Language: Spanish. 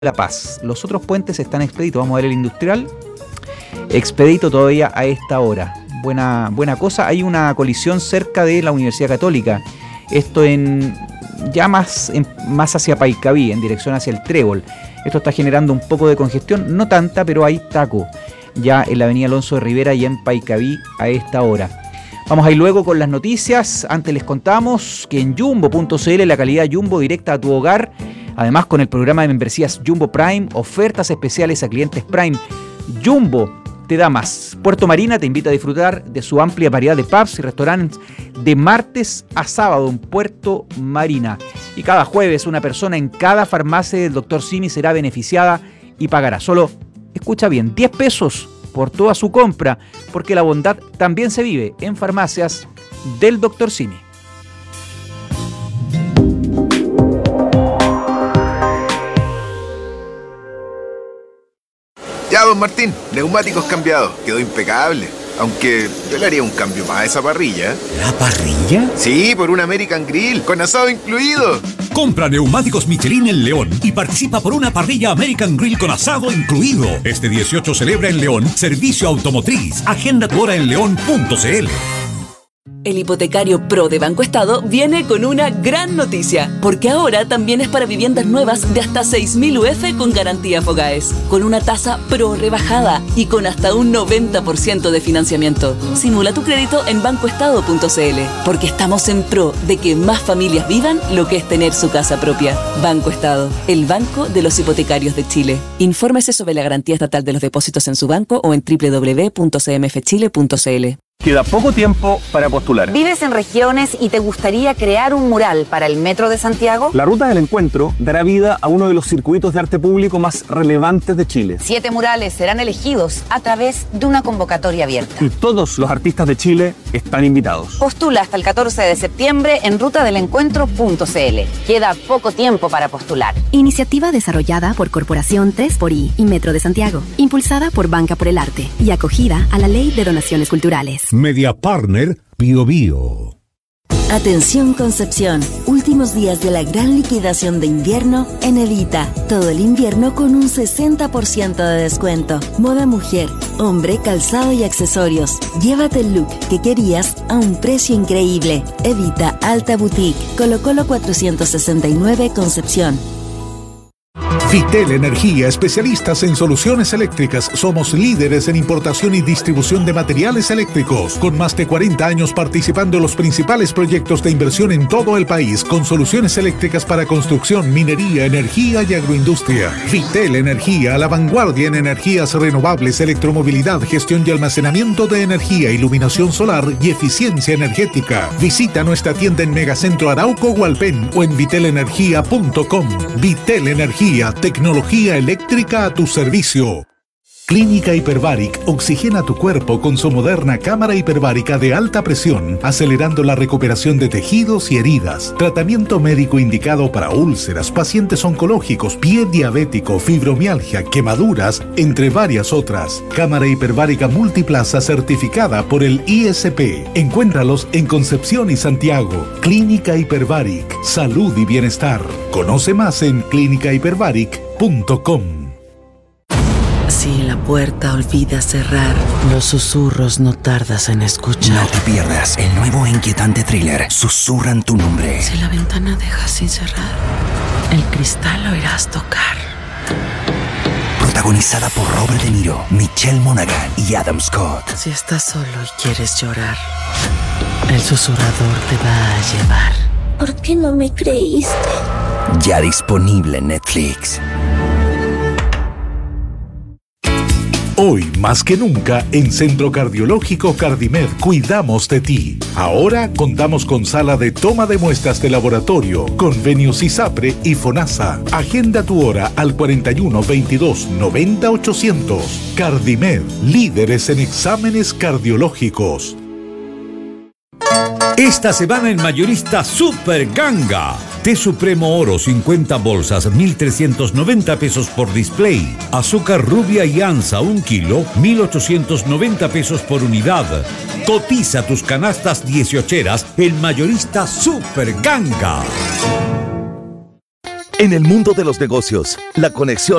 La Paz. Los otros puentes están expeditos. Vamos a ver el industrial. Expedito todavía a esta hora. Buena cosa. Hay una colisión cerca de la Universidad Católica. Esto más hacia Paicaví, en dirección hacia el Trébol. Esto está generando un poco de congestión, no tanta, pero hay taco ya en la avenida Alonso de Rivera y en Paicaví a esta hora. Vamos a ir luego con las noticias. Antes les contamos que en Jumbo.cl, la calidad Jumbo directa a tu hogar. Además, con el programa de membresías Jumbo Prime, ofertas especiales a clientes Prime. Jumbo te da más. Puerto Marina te invita a disfrutar de su amplia variedad de pubs y restaurantes de martes a sábado en Puerto Marina. Y cada jueves una persona en cada farmacia del Dr. Simi será beneficiada y pagará solo, escucha bien, 10 pesos por toda su compra, porque la bondad también se vive en farmacias del Dr. Simi. Ya, don Martín, neumáticos cambiados, quedó impecable. Aunque yo le haría un cambio más a esa parrilla. ¿La parrilla? Sí, por un American Grill, con asado incluido. Compra neumáticos Michelin en León y participa por una parrilla American Grill con asado incluido. Este 18 celebra en León Servicio Automotriz. Agenda tu hora en león.cl. El hipotecario Pro de Banco Estado viene con una gran noticia, porque ahora también es para viviendas nuevas de hasta 6.000 UF con garantía Fogaes, con una tasa Pro rebajada y con hasta un 90% de financiamiento. Simula tu crédito en bancoestado.cl, porque estamos en pro de que más familias vivan lo que es tener su casa propia. Banco Estado, el banco de los hipotecarios de Chile. Infórmese sobre la garantía estatal de los depósitos en su banco o en www.cmfchile.cl. Queda poco tiempo para postular. ¿Vives en regiones y te gustaría crear un mural para el Metro de Santiago? La Ruta del Encuentro dará vida a uno de los circuitos de arte público más relevantes de Chile. 7 murales serán elegidos a través de una convocatoria abierta. Y todos los artistas de Chile están invitados. Postula hasta el 14 de septiembre en rutadelencuentro.cl. Queda poco tiempo para postular. Iniciativa desarrollada por Corporación 3xI y Metro de Santiago, impulsada por Banca por el Arte y acogida a la Ley de Donaciones Culturales. Media Partner Bio Bio. Atención Concepción, últimos días de la gran liquidación de invierno en Evita. Todo el invierno con un 60% de descuento. Moda mujer, hombre, calzado y accesorios. Llévate el look que querías a un precio increíble. Evita Alta Boutique, Colo Colo 469 Concepción. Vitel Energía, especialistas en soluciones eléctricas. Somos líderes en importación y distribución de materiales eléctricos, con más de 40 años participando en los principales proyectos de inversión en todo el país, con soluciones eléctricas para construcción, minería, energía y agroindustria. Vitel Energía, a la vanguardia en energías renovables, electromovilidad, gestión y almacenamiento de energía, iluminación solar y eficiencia energética. Visita nuestra tienda en Megacentro Arauco Hualpén o en vitelenergia.com. Vitel Energía, tecnología eléctrica a tu servicio. Clínica Hiperbaric oxigena tu cuerpo con su moderna cámara hiperbárica de alta presión, acelerando la recuperación de tejidos y heridas. Tratamiento médico indicado para úlceras, pacientes oncológicos, pie diabético, fibromialgia, quemaduras, entre varias otras. Cámara hiperbárica multiplaza certificada por el ISP. Encuéntralos en Concepción y Santiago. Clínica Hiperbaric, salud y bienestar. Conoce más en clínicahiperbaric.com. Si la puerta olvida cerrar, los susurros no tardas en escuchar. No te pierdas el nuevo e inquietante thriller Susurran tu nombre. Si la ventana deja sin cerrar, el cristal lo irás tocar. Protagonizada por Robert De Niro, Michelle Monaghan y Adam Scott. Si estás solo y quieres llorar, el susurrador te va a llevar. ¿Por qué no me creíste? Ya disponible en Netflix. Hoy, más que nunca, en Centro Cardiológico Cardimed cuidamos de ti. Ahora contamos con sala de toma de muestras de laboratorio, convenios ISAPRE y FONASA. Agenda tu hora al 41 22 90 800. Cardimed, líderes en exámenes cardiológicos. Esta semana en Mayorista Super Ganga. Té Supremo Oro 50 bolsas, 1.390 pesos por display. Azúcar rubia y anza 1 kilo, 1.890 pesos por unidad. Cotiza tus canastas 18eras en Mayorista Super Ganga. En el mundo de los negocios, la conexión